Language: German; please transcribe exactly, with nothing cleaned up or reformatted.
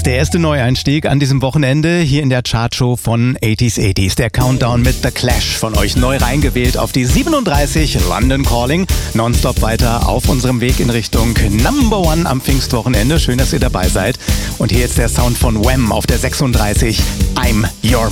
ist der erste Neueinstieg an diesem Wochenende hier in der Chartshow von achtziger achtziger. Der Countdown mit The Clash von euch neu reingewählt auf die siebenunddreißig, London Calling. Nonstop weiter auf unserem Weg in Richtung Number One am Pfingstwochenende. Schön, dass ihr dabei seid. Und hier jetzt der Sound von Wham auf der sechsunddreißig, I'm Your